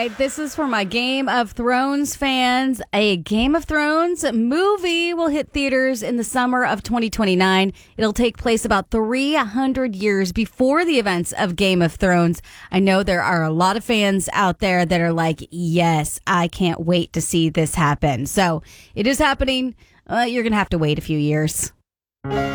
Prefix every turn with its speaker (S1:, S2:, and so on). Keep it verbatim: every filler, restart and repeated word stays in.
S1: right. This is for my Game of Thrones fans. A Game of Thrones movie will hit theaters in the summer of twenty twenty-nine. It'll take place about three hundred years before the events of Game of Thrones. I know there are a lot of fans out there that are like, yes, I can't wait to see this happen. So it is happening. Uh, you're going to have to wait a few years.